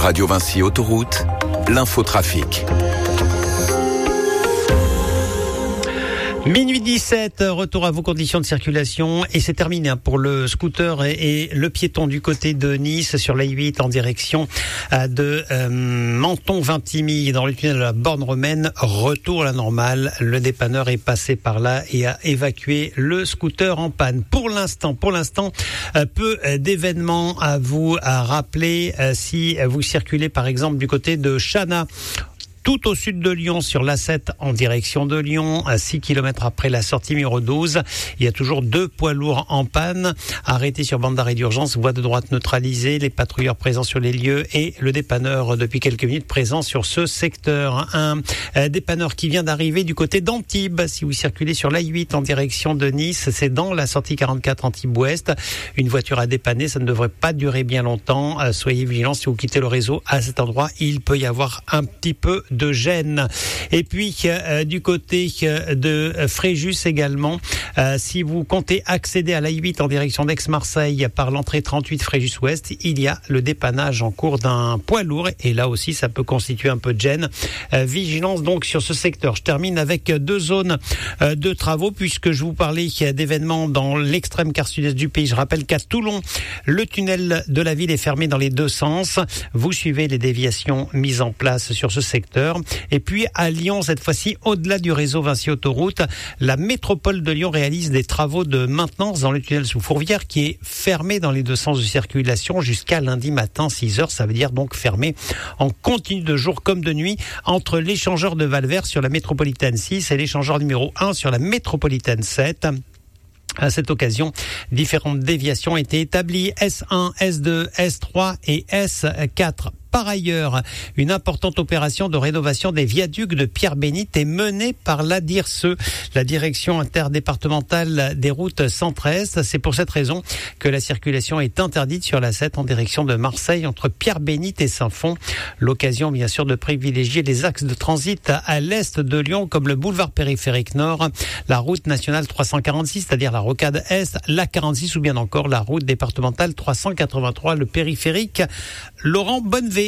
Radio Vinci Autoroute, l'infotrafic. Minuit 17, retour à vos conditions de circulation et c'est terminé pour le scooter et le piéton du côté de Nice sur l'A8 en direction de Menton-Vintimille dans le tunnel de la borne romaine. Retour à la normale, le dépanneur est passé par là et a évacué le scooter en panne. Pour l'instant, peu d'événements à vous rappeler si vous circulez par exemple du côté de Chana. Tout au sud de Lyon, sur l'A7 en direction de Lyon, à 6 km après la sortie numéro 12. Il y a toujours 2 poids lourds en panne, arrêtés sur bande d'arrêt d'urgence, voie de droite neutralisée, les patrouilleurs présents sur les lieux et le dépanneur depuis quelques minutes présent sur ce secteur. Un dépanneur qui vient d'arriver du côté d'Antibes. Si vous circulez sur l'A8 en direction de Nice, c'est dans la sortie 44 Antibes-Ouest. Une voiture à dépanner, ça ne devrait pas durer bien longtemps. Soyez vigilants si vous quittez le réseau à cet endroit. Il peut y avoir un petit peu de gêne. Et puis du côté de Fréjus également, si vous comptez accéder à l'A8 en direction d'Aix-Marseille par l'entrée 38 Fréjus-Ouest, il y a le dépannage en cours d'un poids lourd et là aussi ça peut constituer un peu de gêne. Vigilance donc sur ce secteur. Je termine avec 2 zones de travaux puisque je vous parlais d'événements dans l'extrême quart sud-est du pays. Je rappelle qu'à Toulon, le tunnel de la ville est fermé dans les 2 sens. Vous suivez les déviations mises en place sur ce secteur. Et puis à Lyon, cette fois-ci, au-delà du réseau Vinci Autoroute, la métropole de Lyon réalise des travaux de maintenance dans le tunnel sous Fourvière qui est fermé dans les 2 sens de circulation jusqu'à lundi matin 6h. Ça veut dire donc fermé en continu de jour comme de nuit entre l'échangeur de Valvert sur la métropolitaine 6 et l'échangeur numéro 1 sur la métropolitaine 7. À cette occasion, différentes déviations ont été établies, S1, S2, S3 et S4. Par ailleurs, une importante opération de rénovation des viaducs de Pierre-Bénite est menée par la DIRSE, la direction interdépartementale des routes centre-est. C'est pour cette raison que la circulation est interdite sur la 7 en direction de Marseille entre Pierre-Bénite et Saint-Fond. L'occasion, bien sûr, de privilégier les axes de transit à l'est de Lyon, comme le boulevard périphérique nord, la route nationale 346, c'est-à-dire la rocade est, la 46 ou bien encore la route départementale 383, le périphérique Laurent Bonnevé.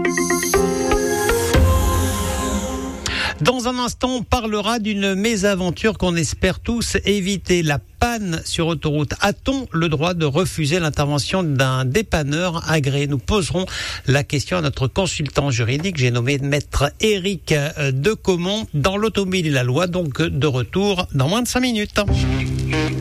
Dans un instant, on parlera d'une mésaventure qu'on espère tous éviter, la panne sur autoroute. A-t-on le droit de refuser l'intervention d'un dépanneur agréé ? Nous poserons la question à notre consultant juridique. J'ai nommé maître Éric Decomont dans l'automobile et la loi, donc de retour dans moins de 5 minutes.